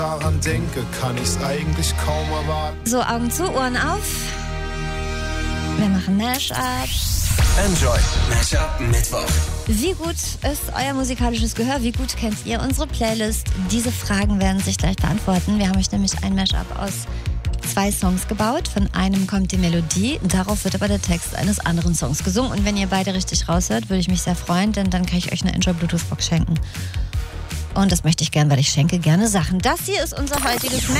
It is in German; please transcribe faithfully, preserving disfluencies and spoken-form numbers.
daran denke, kann ich's eigentlich kaum erwarten. So, Augen zu, Ohren auf. Wir machen Mash-up. Enjoy Mash-up Mittwoch. Wie gut ist euer musikalisches Gehör? Wie gut kennt ihr unsere Playlist? Diese Fragen werden sich gleich beantworten. Wir haben euch nämlich ein Mash-up aus zwei Songs gebaut. Von einem kommt die Melodie, darauf wird aber der Text eines anderen Songs gesungen. Und wenn ihr beide richtig raushört, würde ich mich sehr freuen, denn dann kann ich euch eine Enjoy Bluetooth Box schenken. Und das möchte ich gern, weil ich schenke gerne Sachen. Das hier ist unser heutiges Mash.